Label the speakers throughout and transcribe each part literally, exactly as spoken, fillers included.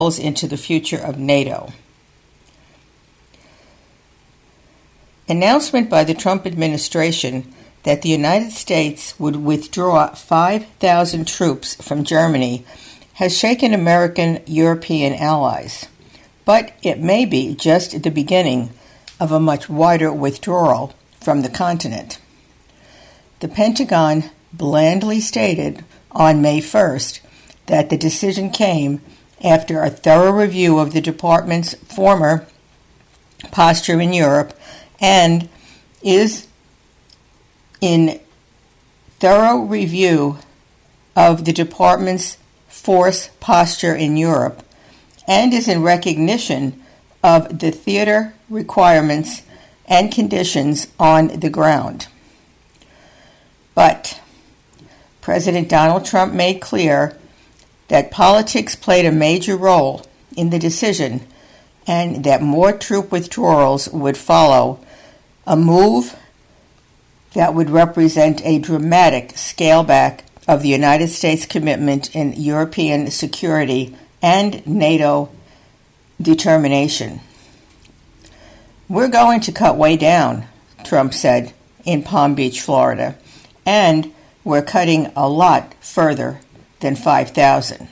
Speaker 1: into the future of NATO. Announcement by the Trump administration that the United States would withdraw five thousand troops from Germany has shaken American European allies, but it may be just the beginning of a much wider withdrawal from the continent. The Pentagon blandly stated on May first that the decision came after a thorough review of the department's former posture in Europe and is in thorough review of the department's force posture in Europe and is in recognition of the theater requirements and conditions on the ground. But President Donald Trump made clear that politics played a major role in the decision and that more troop withdrawals would follow, a move that would represent a dramatic scale-back of the United States commitment in European security and NATO determination. "We're going to cut way down," Trump said in Palm Beach, Florida, "and we're cutting a lot further than five thousand.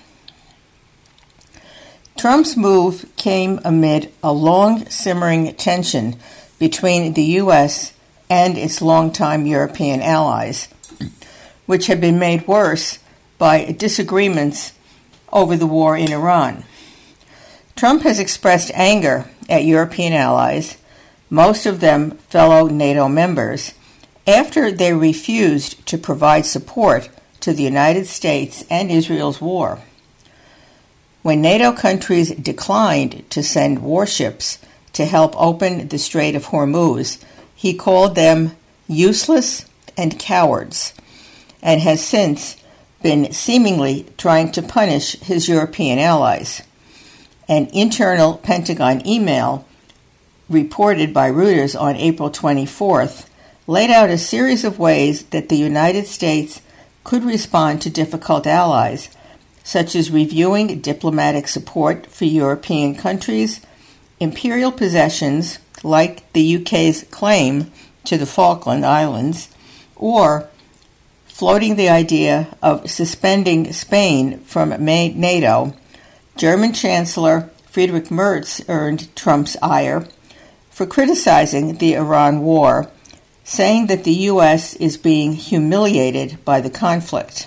Speaker 1: Trump's move came amid a long simmering tension between the U S and its longtime European allies, which had been made worse by disagreements over the war in Iran. Trump has expressed anger at European allies, most of them fellow NATO members, after they refused to provide support to the United States and Israel's war. When NATO countries declined to send warships to help open the Strait of Hormuz, he called them useless and cowards, and has since been seemingly trying to punish his European allies. An internal Pentagon email reported by Reuters on April twenty-fourth laid out a series of ways that the United States could respond to difficult allies, such as reviewing diplomatic support for European countries, imperial possessions like the U K's claim to the Falkland Islands, or floating the idea of suspending Spain from NATO. German Chancellor Friedrich Merz earned Trump's ire for criticizing the Iran war, saying that the U S is being humiliated by the conflict.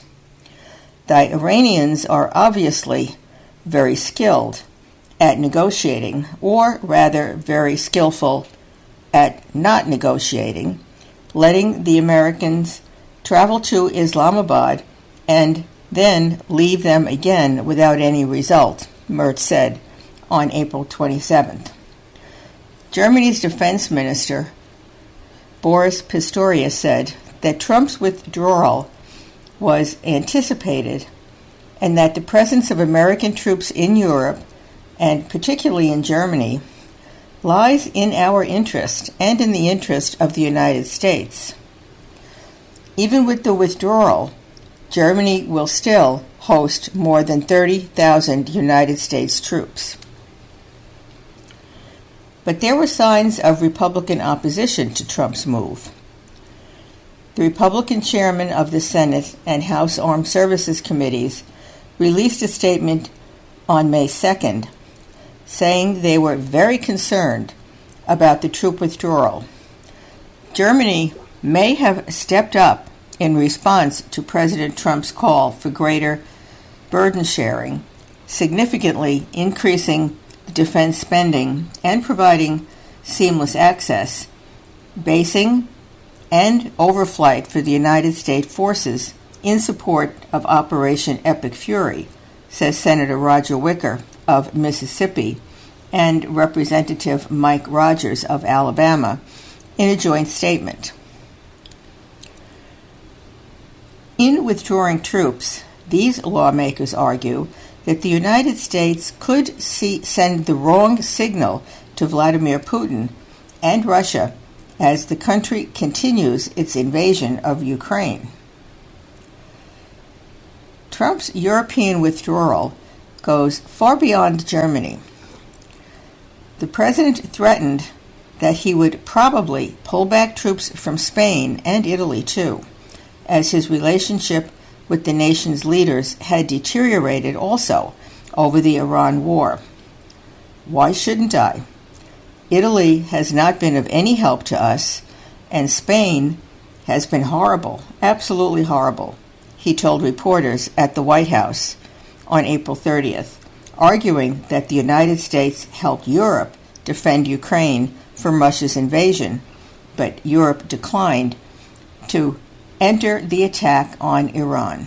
Speaker 1: The Iranians are obviously very skilled at negotiating, or rather very skillful at not negotiating, letting the Americans travel to Islamabad and then leave them again without any result, Merz said on April twenty-seventh. Germany's defense minister, Boris Pistorius, said that Trump's withdrawal was anticipated and that the presence of American troops in Europe, and particularly in Germany, lies in our interest and in the interest of the United States. Even with the withdrawal, Germany will still host more than thirty thousand United States troops. But there were signs of Republican opposition to Trump's move. The Republican chairman of the Senate and House Armed Services Committees released a statement on May second, saying they were very concerned about the troop withdrawal. Germany may have stepped up in response to President Trump's call for greater burden sharing, significantly increasing defense spending and providing seamless access, basing, and overflight for the United States forces in support of Operation Epic Fury, says Senator Roger Wicker of Mississippi and Representative Mike Rogers of Alabama in a joint statement. In withdrawing troops, these lawmakers argue that the United States could see, send the wrong signal to Vladimir Putin and Russia as the country continues its invasion of Ukraine. Trump's European withdrawal goes far beyond Germany. The president threatened that he would probably pull back troops from Spain and Italy too, as his relationship with the nation's leaders had deteriorated also over the Iran war. Why shouldn't I? Italy has not been of any help to us, and Spain has been horrible, absolutely horrible, he told reporters at the White House on April thirtieth, arguing that the United States helped Europe defend Ukraine from Russia's invasion, but Europe declined to enter the attack on Iran.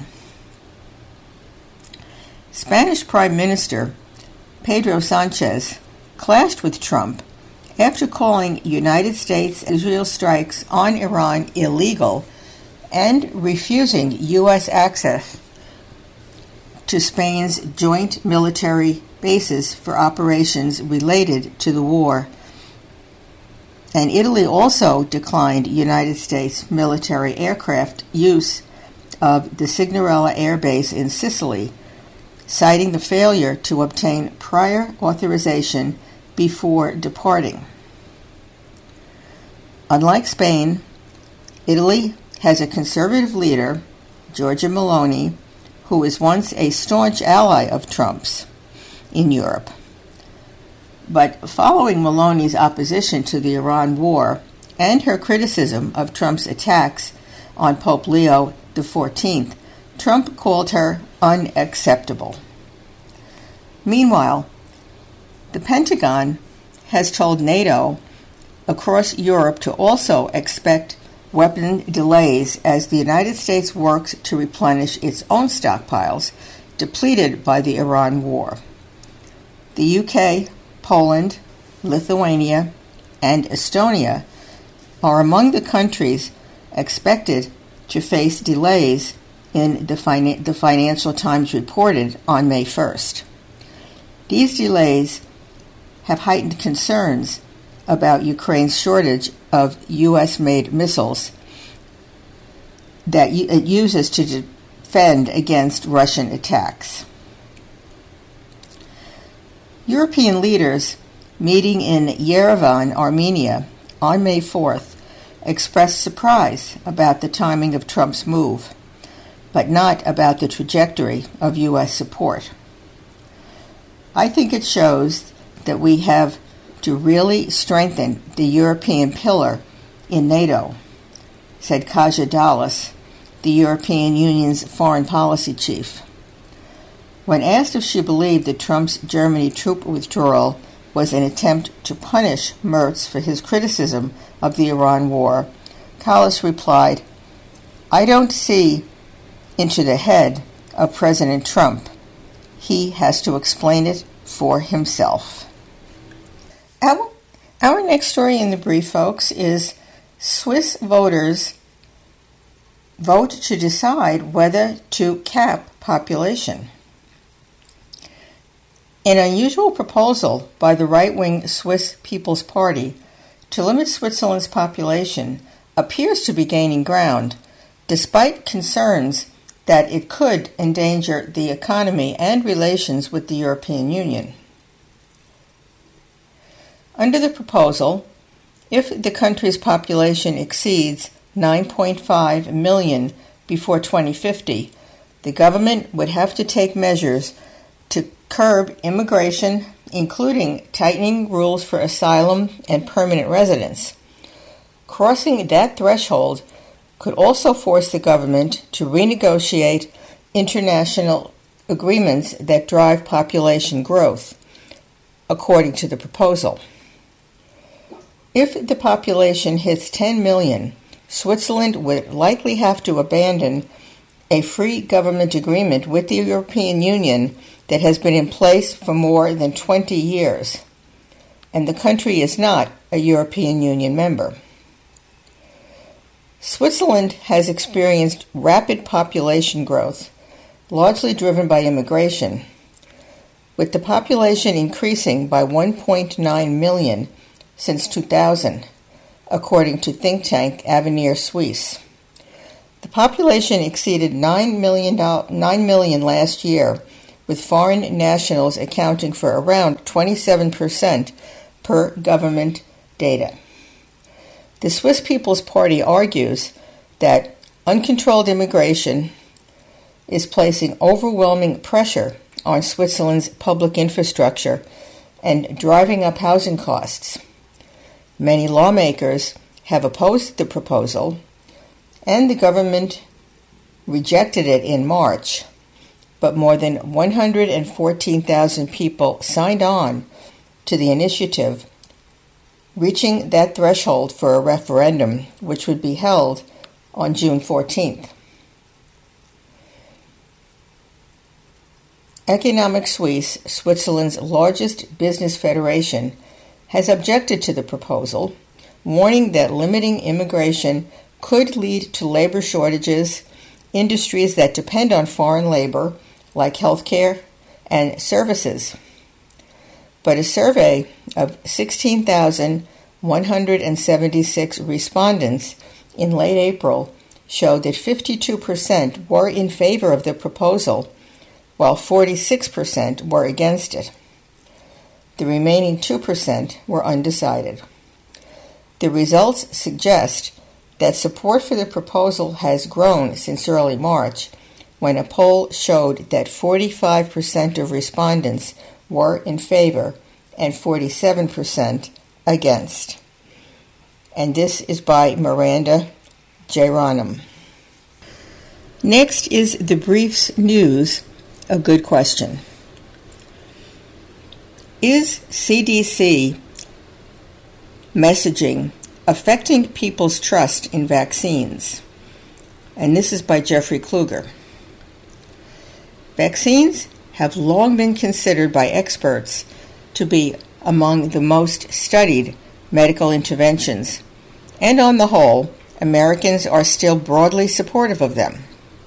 Speaker 1: Spanish Prime Minister Pedro Sanchez clashed with Trump after calling United States-Israel strikes on Iran illegal and refusing U S access to Spain's joint military bases for operations related to the war. And Italy also declined United States military aircraft use of the Signorella Air Base in Sicily, citing the failure to obtain prior authorization before departing. Unlike Spain, Italy has a conservative leader, Giorgia Meloni, who was once a staunch ally of Trump's in Europe. But following Meloni's opposition to the Iran war and her criticism of Trump's attacks on Pope Leo the fourteenth, Trump called her unacceptable. Meanwhile, the Pentagon has told NATO across Europe to also expect weapon delays as the United States works to replenish its own stockpiles depleted by the Iran war. The U K, Poland, Lithuania, and Estonia are among the countries expected to face delays in the, fin- the Financial Times reported on May first. These delays have heightened concerns about Ukraine's shortage of U S-made missiles that it uses to defend against Russian attacks. European leaders meeting in Yerevan, Armenia, on May fourth expressed surprise about the timing of Trump's move, but not about the trajectory of U S support. I think it shows that we have to really strengthen the European pillar in NATO, said Kaja Kallas, the European Union's foreign policy chief. When asked if she believed that Trump's Germany troop withdrawal was an attempt to punish Merz for his criticism of the Iran war, Kallas replied, "I don't see into the head of President Trump. He has to explain it for himself." Our, our next story in the brief, folks, is Swiss voters vote to decide whether to cap population. An unusual proposal by the right-wing Swiss People's Party to limit Switzerland's population appears to be gaining ground, despite concerns that it could endanger the economy and relations with the European Union. Under the proposal, if the country's population exceeds nine point five million before twenty fifty, the government would have to take measures to curb immigration, including tightening rules for asylum and permanent residence. Crossing that threshold could also force the government to renegotiate international agreements that drive population growth, according to the proposal. If the population hits ten million, Switzerland would likely have to abandon a free government agreement with the European Union that has been in place for more than twenty years, and the country is not a European Union member. Switzerland has experienced rapid population growth, largely driven by immigration, with the population increasing by one point nine million since two thousand, according to think tank Avenir Suisse. The population exceeded nine million, nine million last year, with foreign nationals accounting for around twenty-seven percent per government data. The Swiss People's Party argues that uncontrolled immigration is placing overwhelming pressure on Switzerland's public infrastructure and driving up housing costs. Many lawmakers have opposed the proposal, and the government rejected it in March, but more than one hundred fourteen thousand people signed on to the initiative, reaching that threshold for a referendum, which would be held on June fourteenth. Economic Suisse, Switzerland's largest business federation, has objected to the proposal, warning that limiting immigration could lead to labor shortages, industries that depend on foreign labor, like healthcare and services. But a survey of sixteen thousand one hundred seventy-six respondents in late April showed that fifty-two percent were in favor of the proposal, while forty-six percent were against it. The remaining two percent were undecided. The results suggest that support for the proposal has grown since early March, when a poll showed that forty-five percent of respondents were in favor and forty-seven percent against. And this is by Miranda Jairanam. Next is the Brief's news, a good question. Is C D C messaging affecting people's trust in vaccines? And this is by Jeffrey Kluger. Vaccines have long been considered by experts to be among the most studied medical interventions, and on the whole, Americans are still broadly supportive of them.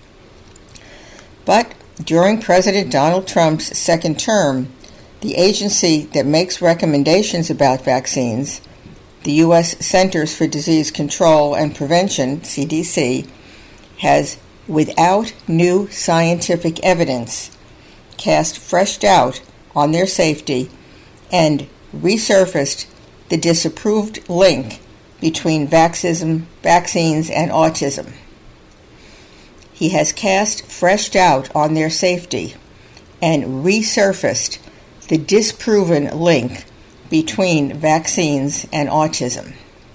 Speaker 1: But during President Donald Trump's second term, the agency that makes recommendations about vaccines, the U S Centers for Disease Control and Prevention, C D C, has, without new scientific evidence, cast fresh doubt on their safety and resurfaced the disapproved link between vaccine, vaccines and autism. He has cast fresh doubt on their safety and resurfaced the disproven link between vaccines and autism.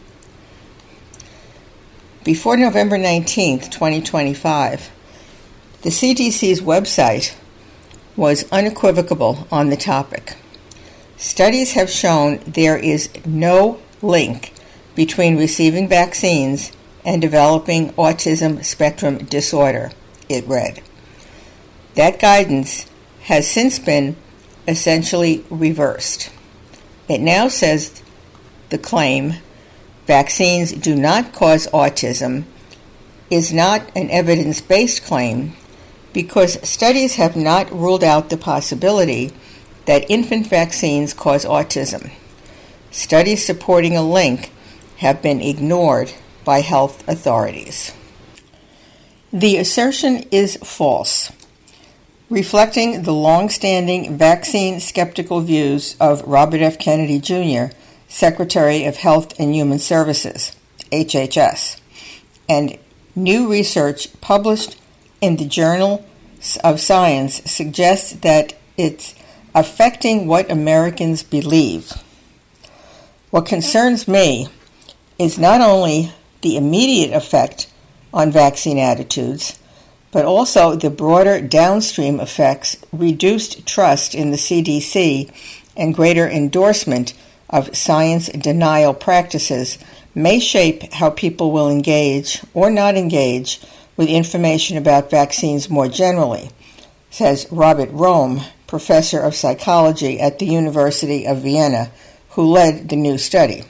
Speaker 1: Before November nineteenth, twenty twenty-five, the C D C's website was unequivocal on the topic. Studies have shown there is no link between receiving vaccines and developing autism spectrum disorder, it read. That guidance has since been essentially reversed. It now says the claim, vaccines do not cause autism, is not an evidence-based claim because studies have not ruled out the possibility that infant vaccines cause autism. Studies supporting a link have been ignored by health authorities. The assertion is false, reflecting the long-standing vaccine-skeptical views of Robert F. Kennedy Junior, Secretary of Health and Human Services, H H S, and new research published in the Journal of Science suggests that it's affecting what Americans believe. What concerns me is not only the immediate effect on vaccine attitudes, but also the broader downstream effects reduced trust in the C D C and greater endorsement of science denial practices may shape how people will engage or not engage with information about vaccines more generally, says Robert Rome, professor of psychology at the University of Vienna, who led the new study.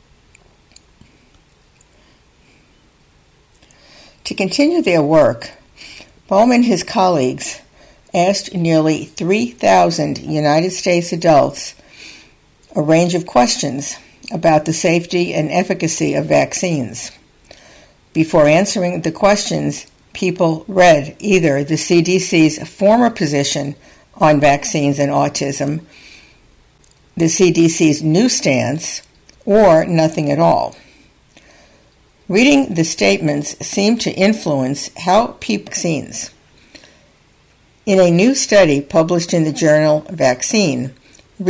Speaker 1: To continue their work, Bohm and his colleagues asked nearly three thousand United States adults a range of questions about the safety and efficacy of vaccines. Before answering the questions, people read either the C D C's former position on vaccines and autism, the C D C's new stance, or nothing at all. Reading the statements seemed to influence how people vaccines. In a new study published in the journal Vaccine,